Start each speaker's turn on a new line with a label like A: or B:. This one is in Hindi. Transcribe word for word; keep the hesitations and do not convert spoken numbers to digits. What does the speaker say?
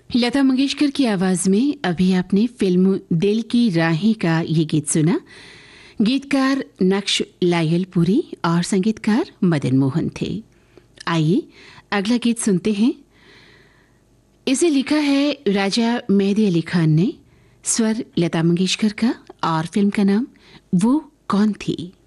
A: लता मंगेशकर की आवाज में अभी आपने फिल्म दिल की राहें का ये गीत सुना। गीतकार नक्श लायलपुरी और संगीतकार मदन मोहन थे। आइए अगला गीत सुनते हैं। इसे लिखा है राजा मेहदी अली खान ने, स्वर लता मंगेशकर का और फिल्म का नाम वो कौन थी।